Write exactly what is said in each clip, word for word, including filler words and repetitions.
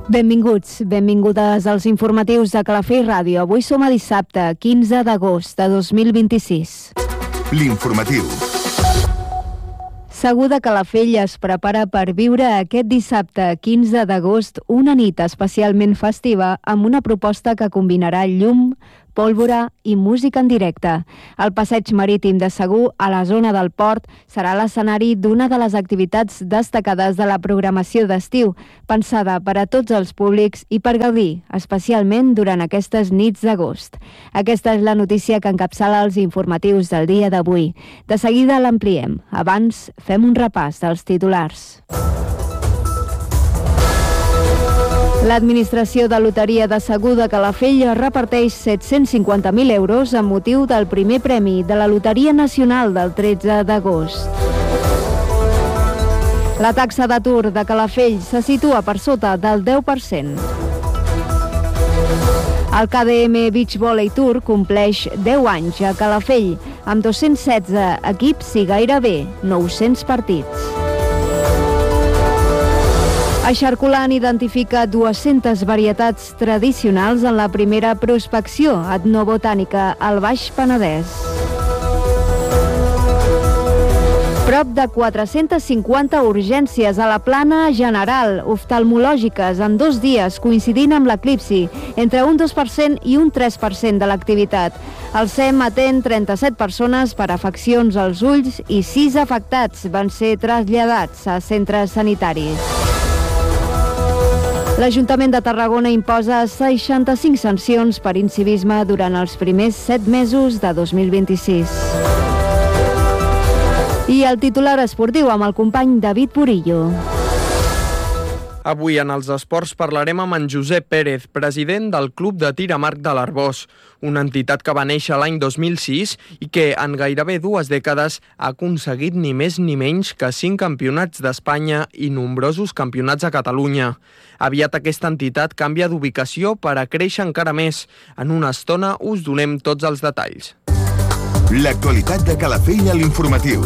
Benvinguts, benvingudes als informatius de Calafell Ràdio. Avui som a dissabte, quinze d'agost de dos mil vint-i-sis. L'informatiu. Segur de Calafell es prepara per viure aquest dissabte, quinze d'agost, una nit especialment festiva amb una proposta que combinarà llum, pólvora i música en directe. El passeig marítim de Segur, a la zona del port, serà l'escenari d'una de les activitats destacades de la programació d'estiu, pensada per a tots els públics i per gaudir, especialment durant aquestes nits d'agost. Aquesta és la notícia que encapçala els informatius del dia d'avui. De seguida l'ampliem. Abans, fem un repàs dels titulars. L'Administració de Loteria de Segur de Calafell reparteix set-cents cinquanta mil euros amb motiu del primer premi de la Loteria Nacional del tretze d'agost. La taxa d'atur de Calafell se situa per sota del deu per cent. El K D M Beach Volley Tour compleix deu anys a Calafell, amb dos-cents setze equips i gairebé nou-cents partits. A Xarcolan identifica dues-centes varietats tradicionals en la primera prospecció etnobotànica al Baix Penedès. Prop de quatre-centes cinquanta urgències a la plana general oftalmològiques en dos dies, coincidint amb l'eclipsi, entre un dos per cent i un tres per cent de l'activitat. El S E M atén trenta-set persones per afeccions als ulls i sis afectats van ser traslladats a centres sanitaris. L'Ajuntament de Tarragona imposa seixanta-cinc sancions per incivisme durant els primers set mesos de dos mil vint-i-sis. I el titular esportiu amb el company David Burillo. Avui en els esports parlarem amb en Josep Pérez, president del Club de Tir amb Arc de l'Arboç, una entitat que va néixer l'any dos mil sis i que en gairebé dues dècades ha aconseguit ni més ni menys que cinc campionats d'Espanya i nombrosos campionats a Catalunya. Aviat aquesta entitat canvia d'ubicació per a créixer encara més. En una estona us donem tots els detalls. L'actualitat de Calafell a l'informatiu.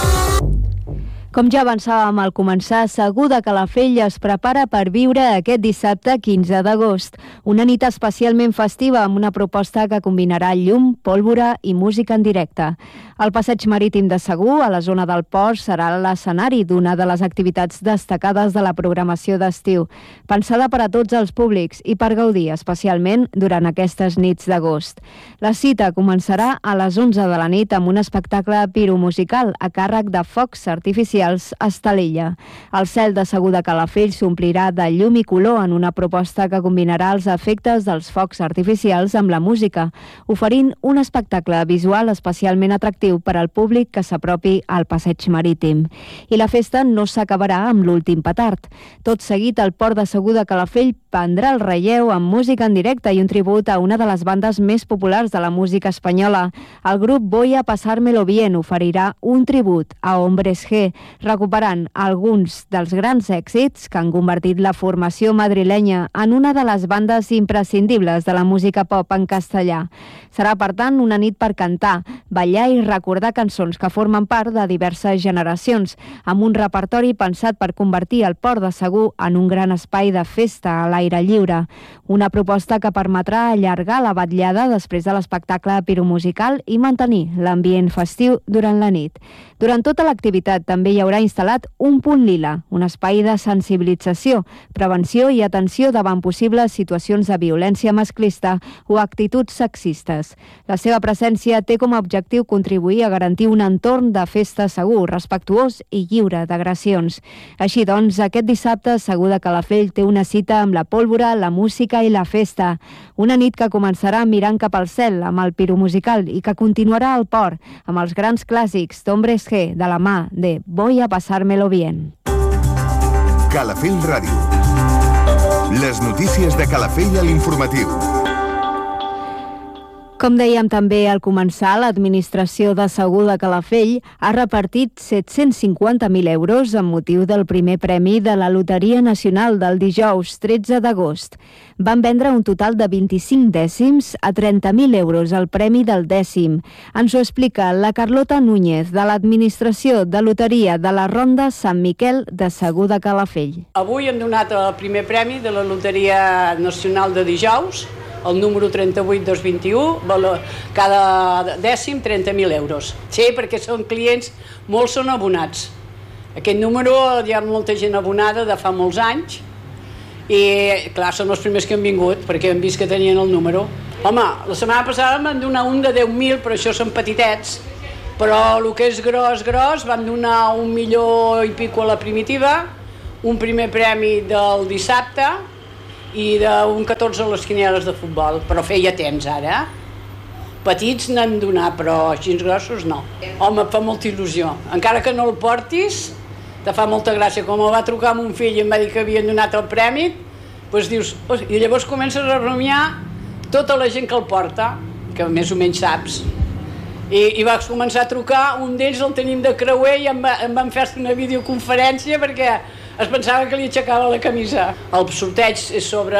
Com ja avançàvem al començar, Segur de Calafell es prepara per viure aquest dissabte quinze d'agost, una nit especialment festiva amb una proposta que combinarà llum, pólvora i música en directe. El passeig marítim de Segur, a la zona del port, serà l'escenari d'una de les activitats destacades de la programació d'estiu, pensada per a tots els públics i per gaudir especialment durant aquestes nits d'agost. La cita començarà a les onze de la nit amb un espectacle piromusical a càrrec de focs artificials a Estalella. El cel de Segur de Calafell s'omplirà de llum i color en una proposta que combinarà els efectes dels focs artificials amb la música, oferint un espectacle visual especialment atractiu per al públic que s'apropi al passeig marítim. I la festa no s'acabarà amb l'últim petard. Tot seguit, el port de Segur de Calafell prendrà el relleu amb música en directe i un tribut a una de les bandes més populars de la música espanyola. El grup Voy a pasármelo bien oferirà un tribut a Hombres G, recuperant alguns dels grans èxits que han convertit la formació madrilenya en una de les bandes imprescindibles de la música pop en castellà. Serà, per tant, una nit per cantar, ballar i recordar cançons que formen part de diverses generacions, amb un repertori pensat per convertir el port de Segur en un gran espai de festa a l'aire lliure. Una proposta que permetrà allargar la vetllada després de l'espectacle piromusical i mantenir l'ambient festiu durant la nit. Durant tota l'activitat també hi haurà instal·lat un punt lila, un espai de sensibilització, prevenció i atenció davant possibles situacions de violència masclista o actituds sexistes. La seva presència té com a objectiu contribuir a garantir un entorn de festa segur, respectuós i lliure d'agressions. Així doncs, aquest dissabte Segur de Calafell té una cita amb la pólvora, la música i la festa. Una nit que començarà mirant cap al cel amb el piromusical i que continuarà al port amb els grans clàssics d'Hombres G de la mà de Voy a pasármelo bien. Calafell Ràdio. Les notícies de Calafell a l'informatiu. Com dèiem també al començar, l'administració de Segur de Calafell ha repartit set-cents cinquanta mil euros amb motiu del primer premi de la Loteria Nacional del dijous tretze d'agost. Van vendre un total de vint-i-cinc dècims a trenta mil euros el premi del dècim. Ens ho explica la Carlota Núñez, de l'administració de loteria de la Ronda Sant Miquel de Segur de Calafell. Avui hem donat el primer premi de la Loteria Nacional de dijous, el número trenta-vuit dos vint-i-u, cada dècim trenta mil euros. Sí, perquè són clients, molts són abonats. Aquest número hi ha molta gent abonada de fa molts anys i, clar, són els primers que han vingut perquè han vist que tenien el número. Home, la setmana passada em van donar un de deu mil, però això són petitets, però el que és gros, gros, van donar un milió i pico a la primitiva, un primer premi del dissabte, i d'un catorze a les quinieles de futbol, però feia temps ara. Petits n'han donat, però així grossos no. Home, et fa molta il·lusió. Encara que no el portis, te fa molta gràcia. Com el va trucar amb un fill i em va dir que havien donat el premi, doncs dius, i llavors comences a rumiar tota la gent que el porta, que més o menys saps. I, i vaig començar a trucar, un d'ells el tenim de creuer i em, va, em van fer una videoconferència perquè es pensava que li aixecava la camisa. El sorteig és sobre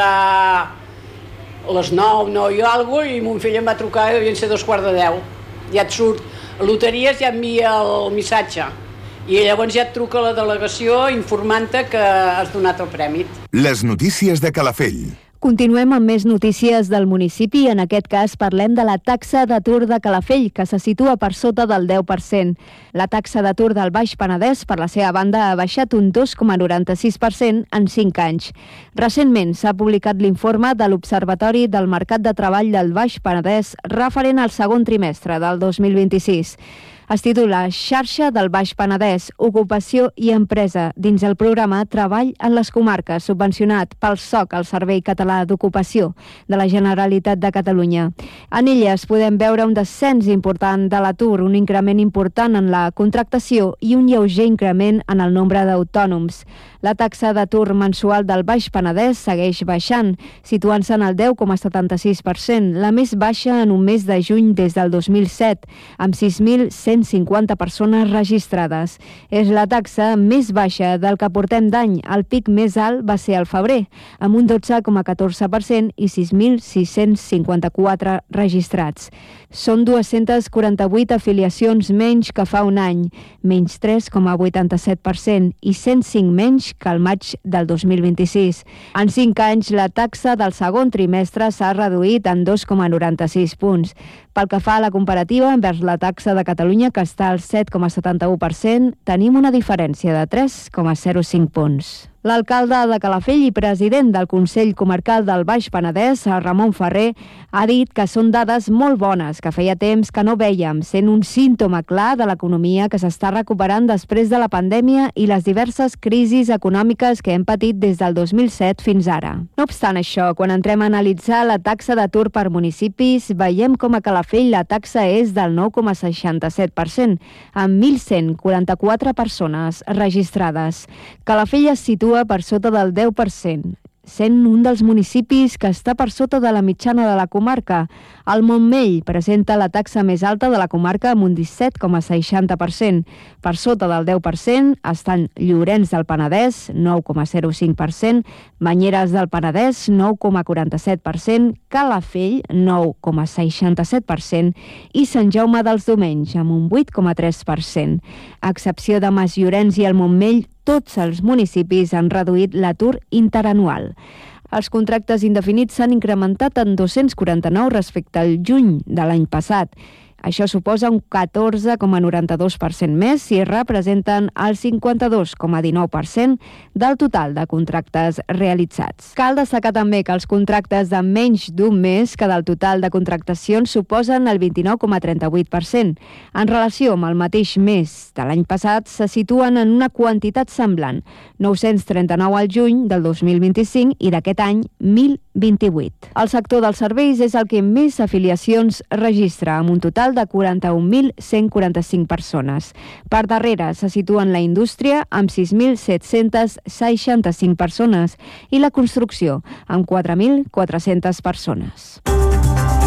les nou, nou i alguna cosa, i mon fill em va trucar i devien ser dos quarts de deu. Ja et surt, a loteries ja envia el missatge i llavors ja et truca la delegació informant-te que has donat el premi. Les notícies de Calafell. Continuem amb més notícies del municipi. En aquest cas parlem de la taxa d'atur de Calafell, que se situa per sota del deu per cent. La taxa d'atur del Baix Penedès, per la seva banda, ha baixat un dos coma noranta-sis per cent en cinc anys. Recentment s'ha publicat l'informe de l'Observatori del Mercat de Treball del Baix Penedès referent al segon trimestre del dos mil vint-i-sis. Es titula Xarxa del Baix Penedès, ocupació i empresa dins el programa Treball en les comarques, subvencionat pel S O C, el Servei Català d'Ocupació de la Generalitat de Catalunya. En elles podem veure un descens important de l'atur, un increment important en la contractació i un lleuger increment en el nombre d'autònoms. La taxa d'atur mensual del Baix Penedès segueix baixant, situant-se en el deu coma setanta-sis per cent, la més baixa en un mes de juny des del dos mil set, amb sis mil cent cinquanta persones registrades. És la taxa més baixa del que portem d'any. El pic més alt va ser al febrer, amb un dotze coma catorze per cent i sis mil sis-cents cinquanta-quatre registrats. Són dues-centes quaranta-vuit afiliacions menys que fa un any, menys tres coma vuitanta-set per cent, i cent cinc menys que al maig del dos mil vint-i-sis. En cinc anys, la taxa del segon trimestre s'ha reduït en dos coma noranta-sis punts. Pel que fa a la comparativa envers la taxa de Catalunya, que està al set coma setanta-u per cent, tenim una diferència de tres coma zero cinc punts. L'alcalde de Calafell i president del Consell Comarcal del Baix Penedès, Ramon Ferrer, ha dit que són dades molt bones, que feia temps que no vèiem, sent un símptoma clar de l'economia que s'està recuperant després de la pandèmia i les diverses crisis econòmiques que hem patit des del dos mil set fins ara. No obstant això, quan entrem a analitzar la taxa d'atur per municipis, veiem com a Calafell la taxa és del nou coma seixanta-set per cent, amb mil cent quaranta-quatre persones registrades. Calafell es situa per sota del deu per cent, sent un dels municipis que està per sota de la mitjana de la comarca. El Montmell presenta la taxa més alta de la comarca amb un disset coma seixanta per cent. Per sota del deu per cent estan Llorenç del Penedès, nou coma zero cinc per cent, Banyeres del Penedès, nou coma quaranta-set per cent, Calafell, nou coma seixanta-set per cent i Sant Jaume dels Domenys, amb un vuit coma tres per cent. A excepció de Masllorenç i el Montmell, tots els municipis han reduït l'atur interanual. Els contractes indefinits s'han incrementat en dos-cents quaranta-nou respecte al juny de l'any passat. Això suposa un catorze coma noranta-dos per cent més i representen el cinquanta-dos coma dinou per cent del total de contractes realitzats. Cal destacar també que els contractes de menys d'un mes que del total de contractacions suposen el vint-i-nou coma trenta-vuit per cent. En relació amb el mateix mes de l'any passat, se situen en una quantitat semblant, nou-cents trenta-nou al juny del dos mil vint-i-cinc i d'aquest any mil vint-i-vuit. El sector dels serveis és el que més afiliacions registra, amb un total de quaranta-un mil cent quaranta-cinc persones. Per darrere se situen la indústria amb sis mil set-cents seixanta-cinc persones i la construcció amb quatre mil quatre-centes persones.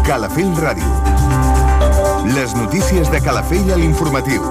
Calafell Ràdio. Les notícies de Calafell a l'informatiu.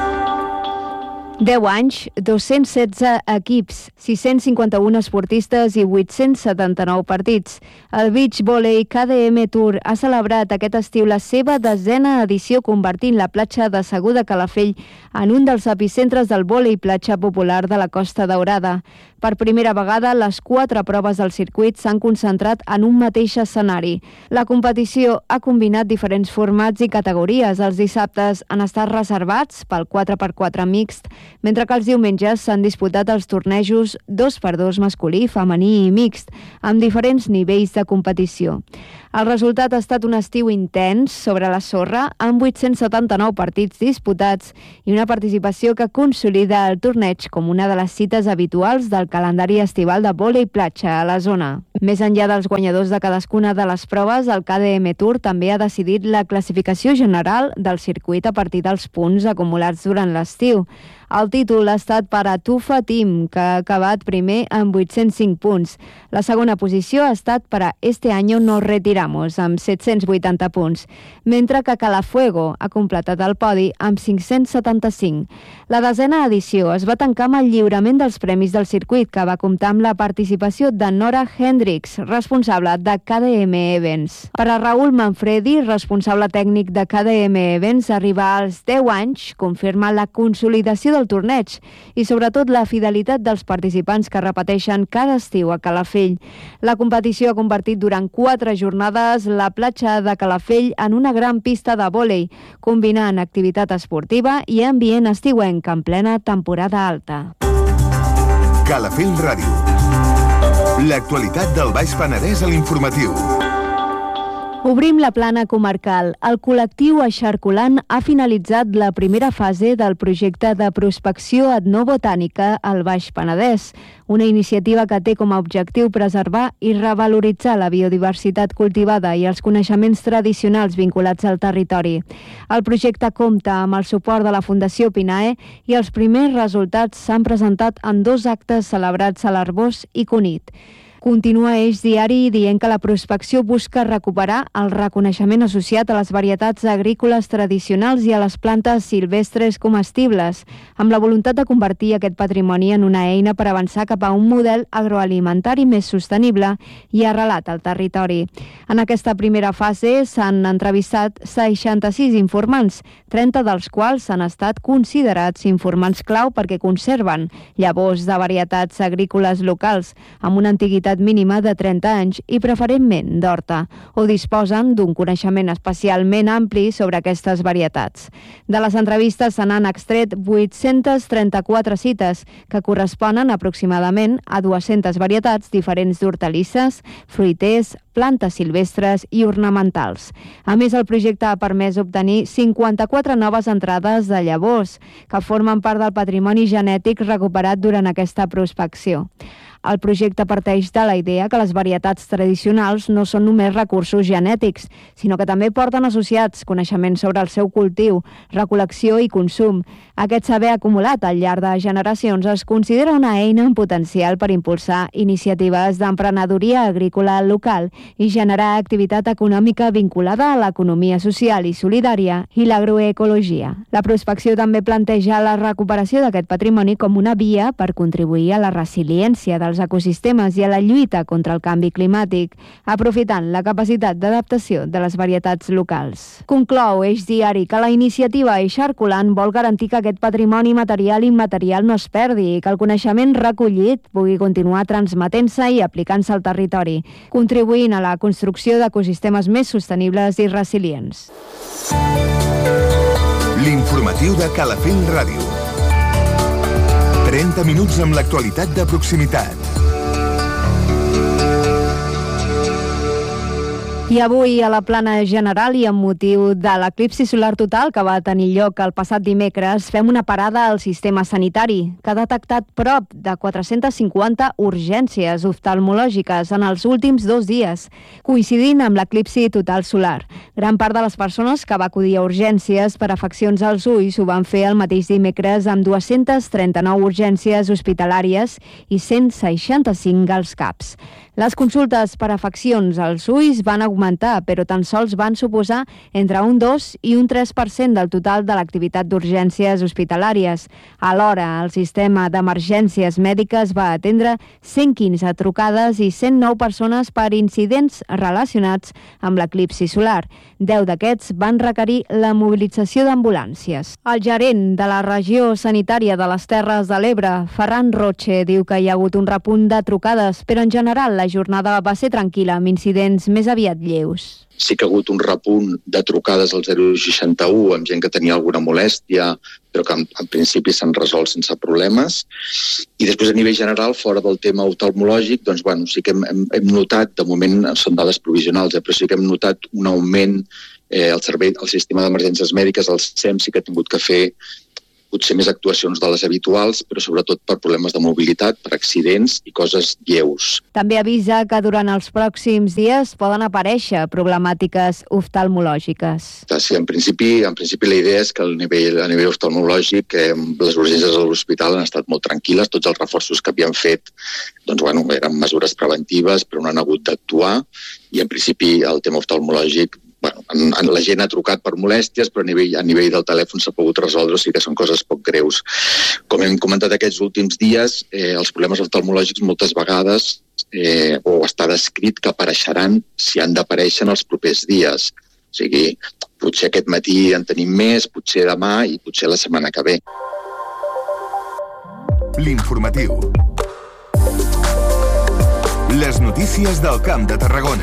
deu anys, dos-cents setze equips, sis-cents cinquanta-un esportistes i vuit-cents setanta-nou partits. El Beach Volley K D M Tour ha celebrat aquest estiu la seva desena edició, convertint la platja de Segur de Calafell en un dels epicentres del vòlei platja popular de la Costa Daurada. Per primera vegada, les quatre proves del circuit s'han concentrat en un mateix escenari. La competició ha combinat diferents formats i categories. Els dissabtes han estat reservats pel quatre per quatre mixt, mentre que els diumenges s'han disputat els tornejos dos per dos masculí, femení i mixt, amb diferents nivells de competició. El resultat ha estat un estiu intens sobre la sorra, amb vuit-cents setanta-nou partits disputats i una participació que consolida el torneig com una de les cites habituals del calendari estival de vòlei platja a la zona. Més enllà dels guanyadors de cadascuna de les proves, el K D M Tour també ha decidit la classificació general del circuit a partir dels punts acumulats durant l'estiu. El títol ha estat per a Tufa Team, que ha acabat primer amb vuit-cents cinc punts. La segona posició ha estat per a Este Año Nos Retiramos, amb set-cents vuitanta punts, mentre que Calafuego ha completat el podi amb cinc-cents setanta-cinc. La desena edició es va tancar amb el lliurament dels premis del circuit, que va comptar amb la participació de Nora Hendricks, responsable de K D M Events. Per a Raül Manfredi, responsable tècnic de K D M Events, arribar als deu anys confirma la consolidació del torneig i sobretot la fidelitat dels participants que repeteixen cada estiu a Calafell. La competició ha convertit durant quatre jornades la platja de Calafell en una gran pista de vòlei, combinant activitat esportiva i ambient estiuenc en plena temporada alta. Calafell Ràdio. L'actualitat del Baix Penedès a l'informatiu. Obrim la plana comarcal. El col·lectiu Eixarcolant ha finalitzat la primera fase del projecte de prospecció etnobotànica al Baix Penedès, una iniciativa que té com a objectiu preservar i revaloritzar la biodiversitat cultivada i els coneixements tradicionals vinculats al territori. El projecte compta amb el suport de la Fundació Pinae i els primers resultats s'han presentat en dos actes celebrats a l'Arboç i Cunit. Continua Eix Diari dient que la prospecció busca recuperar el reconeixement associat a les varietats agrícoles tradicionals i a les plantes silvestres comestibles, amb la voluntat de convertir aquest patrimoni en una eina per avançar cap a un model agroalimentari més sostenible i arrelat al territori. En aquesta primera fase s'han entrevistat seixanta-sis informants, trenta dels quals han estat considerats informants clau perquè conserven llavors de varietats agrícoles locals amb una antiguitat mínima de trenta anys i preferentment d'horta, o disposen d'un coneixement especialment ampli sobre aquestes varietats. De les entrevistes se n'han extret vuit-centes trenta-quatre cites, que corresponen aproximadament a dues-centes varietats diferents d'hortalisses, fruiters, plantes silvestres i ornamentals. A més, el projecte ha permès obtenir cinquanta-quatre noves entrades de llavors, que formen part del patrimoni genètic recuperat durant aquesta prospecció. El projecte parteix de la idea que les varietats tradicionals no són només recursos genètics, sinó que també porten associats coneixements sobre el seu cultiu, recol·lecció i consum. Aquest saber acumulat al llarg de generacions es considera una eina en potencial per impulsar iniciatives d'emprenedoria agrícola local i generar activitat econòmica vinculada a l'economia social i solidària i l'agroecologia. La prospecció també planteja la recuperació d'aquest patrimoni com una via per contribuir a la resiliència dels ecosistemes i a la lluita contra el canvi climàtic, aprofitant la capacitat d'adaptació de les varietats locals. Conclou Eix Diari que la iniciativa Eixarcolant vol garantir que aquest patrimoni material i immaterial no es perdi i que el coneixement recollit pugui continuar transmetent-se i aplicant-se al territori, contribuint a la construcció d'ecosistemes més sostenibles i resilients. L'informatiu de Calafell Ràdio. trenta minuts amb l'actualitat de proximitat. I avui a la plana general i amb motiu de l'eclipsi solar total que va tenir lloc el passat dimecres, fem una parada al sistema sanitari, que ha detectat prop de quatre-centes cinquanta urgències oftalmològiques en els últims dos dies, coincidint amb l'eclipsi total solar. Gran part de les persones que va acudir a urgències per afeccions als ulls ho van fer el mateix dimecres amb dues-centes trenta-nou urgències hospitalàries i cent seixanta-cinc als CAPs. Les consultes per afeccions als ulls van augmentar augmentar, però tan sols van suposar entre un dos i un tres per cent del total de l'activitat d'urgències hospitalàries. Alhora, el sistema d'emergències mèdiques va atendre cent quinze trucades i cent nou persones per incidents relacionats amb l'eclipsi solar. deu d'aquests van requerir la mobilització d'ambulàncies. El gerent de la regió sanitària de les Terres de l'Ebre, Ferran Roche, diu que hi ha hagut un repunt de trucades, però en general la jornada va ser tranquil·la, amb incidents més aviat lleus. Sí que ha hagut un repunt de trucades al zero seixanta-u amb gent que tenia alguna molèstia, però que en, en principi s'han resolt sense problemes. I després, a nivell general, fora del tema oftalmològic, doncs, bueno, sí que hem, hem, hem notat, de moment són dades provisionals, eh, però sí que hem notat un augment eh, al servei, al sistema d'emergències mèdiques, el S E M sí que ha tingut que fer potser més actuacions de les habituals, però sobretot per problemes de mobilitat, per accidents i coses lleus. També avisa que durant els pròxims dies poden aparèixer problemàtiques oftalmològiques. Sí, en principi, en principi la idea és que a nivell, a nivell oftalmològic eh, les urgències a l'hospital han estat molt tranquil·les, tots els reforços que havien fet doncs, bueno, eren mesures preventives, però no han hagut d'actuar, i en principi el tema oftalmològic, bueno, en, en la gent ha trucat per molèsties, però a nivell, a nivell del telèfon s'ha pogut resoldre, o sigui que són coses poc greus. Com hem comentat aquests últims dies, eh, els problemes oftalmològics moltes vegades eh, o està descrit que apareixeran si han d'aparèixer en els propers dies. O sigui, potser aquest matí en tenim més, potser demà i potser la setmana que ve. L'informatiu. Les notícies del Camp de Tarragona.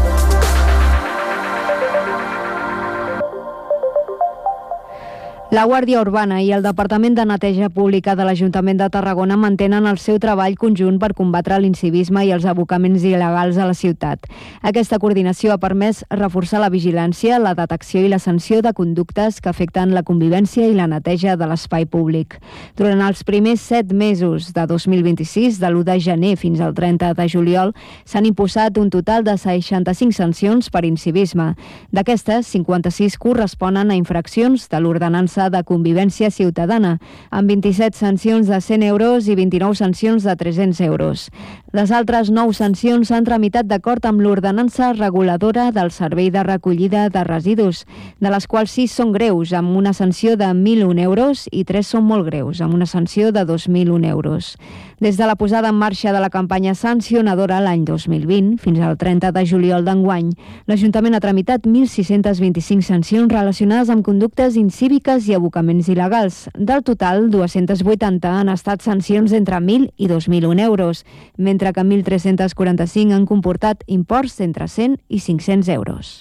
La Guàrdia Urbana i el Departament de Neteja Pública de l'Ajuntament de Tarragona mantenen el seu treball conjunt per combatre l'incivisme i els abocaments il·legals a la ciutat. Aquesta coordinació ha permès reforçar la vigilància, la detecció i la sanció de conductes que afecten la convivència i la neteja de l'espai públic. Durant els primers set mesos de dos mil vint-i-sis, de l'u de gener fins al trenta de juliol, s'han imposat un total de seixanta-cinc sancions per incivisme. D'aquestes, cinquanta-sis corresponen a infraccions de l'ordenança de convivència ciutadana, amb vint-i-set sancions de cent euros i vint-i-nou sancions de tres-cents euros. Les altres nou sancions s'han tramitat d'acord amb l'ordenança reguladora del Servei de Recollida de Residus, de les quals sis són greus, amb una sanció de mil un euros, i tres són molt greus, amb una sanció de dos mil un euros. Des de la posada en marxa de la campanya sancionadora l'any dos mil vint, fins al trenta de juliol d'enguany, l'Ajuntament ha tramitat mil sis-cents vint-i-cinc sancions relacionades amb conductes incíviques i abocaments il·legals. Del total, dues-centes vuitanta han estat sancions d'entre mil i dos mil un euros, mentre que mil tres-cents quaranta-cinc han comportat imports d'entre cent i cinc-cents euros.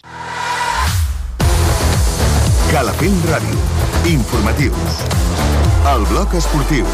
Calafell Ràdio. Informatius. El bloc esportiu.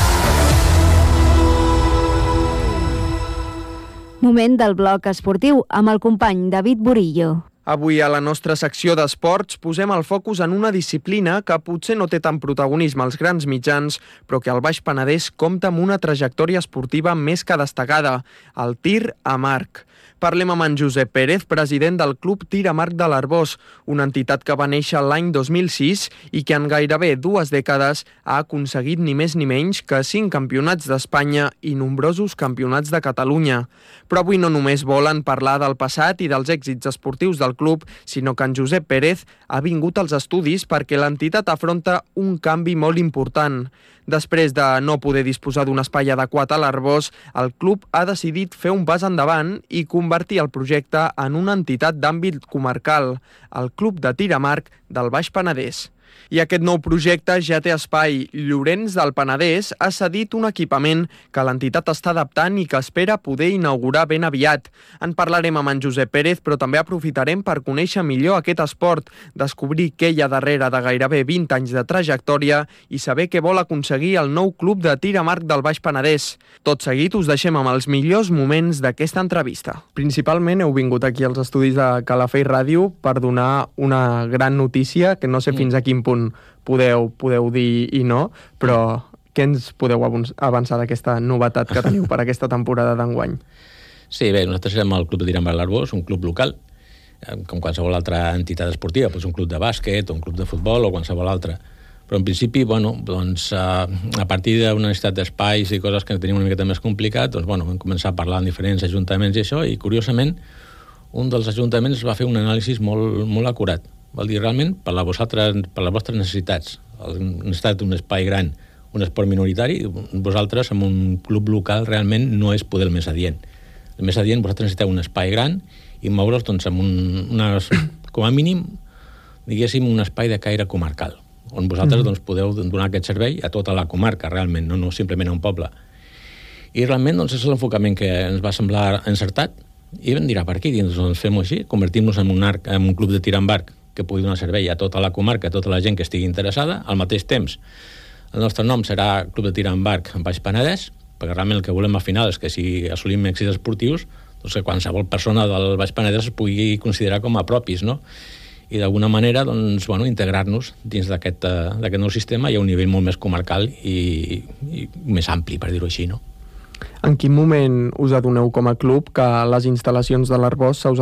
Moment del bloc esportiu amb el company David Burillo. Avui a la nostra secció d'esports posem el focus en una disciplina que potser no té tant protagonisme als grans mitjans, però que al Baix Penedès compta amb una trajectòria esportiva més que destacada, el tir amb arc. Parlem amb en Josep Pérez, president del Club Tir amb Arc de l'Arboç, una entitat que va néixer l'any dos mil sis i que en gairebé dues dècades ha aconseguit ni més ni menys que cinc campionats d'Espanya i nombrosos campionats de Catalunya. Però avui no només volen parlar del passat i dels èxits esportius del club, sinó que en Josep Pérez ha vingut als estudis perquè l'entitat afronta un canvi molt important. Després de no poder disposar d'un espai adequat a l'Arboç, el club ha decidit fer un pas endavant i convertir el projecte en una entitat d'àmbit comarcal, el Club de Tir amb Arc del Baix Penedès. I aquest nou projecte ja té espai. Llorenç del Penedès ha cedit un equipament que l'entitat està adaptant i que espera poder inaugurar ben aviat. En parlarem amb en Josep Pérez, però també aprofitarem per conèixer millor aquest esport, descobrir què hi ha darrere de gairebé vint anys de trajectòria i saber què vol aconseguir el nou Club de Tir amb Arc del Baix Penedès. Tot seguit us deixem amb els millors moments d'aquesta entrevista. Principalment heu vingut aquí als estudis de Calafell Ràdio per donar una gran notícia, que no sé mm. fins a quin punt podeu, podeu dir i no, però què ens podeu avançar d'aquesta novetat que teniu per aquesta temporada d'enguany? Sí, bé, nosaltres som el Club de Tir amb Arc de l'Arboç, un club local, com qualsevol altra entitat esportiva, doncs un club de bàsquet, un club de futbol o qualsevol altra. Però en principi, bueno, doncs, a partir d'una necessitat d'espais i coses que tenim una miqueta més complicat, doncs, bueno, vam començar a parlar amb diferents ajuntaments i això, i curiosament, un dels ajuntaments va fer un anàlisi molt, molt acurat. Vol dir, realment, per, la vosaltres, per les vostres necessitats, en estat un espai gran, un esport minoritari, vosaltres, amb un club local, realment no és poder el més adient. El més adient, vosaltres necessiteu un espai gran i moure's, doncs, amb un, una, com a mínim, diguéssim, un espai de caire comarcal, on vosaltres mm-hmm. doncs, podeu donar aquest servei a tota la comarca, realment, no, no simplement a un poble. I realment, doncs, és l'enfocament que ens va semblar encertat, i vam dir, per aquí, doncs, fem-ho així, convertim-nos en un, arc, en un club de tir amb arc que pugui donar servei a tota la comarca, a tota la gent que estigui interessada. Al mateix temps, el nostre nom serà Club de Tir amb Arc en Baix Penedès, perquè realment el que volem al final és que si assolim èxits esportius, doncs que qualsevol persona del Baix Penedès es pugui considerar com a propis, no? I d'alguna manera, doncs, bueno, integrar-nos dins d'aquest uh, nou sistema i a un nivell molt més comarcal i, i més ampli, per dir-ho així, no? En quin moment us adoneu com a club que les instal·lacions de l'Arboç se us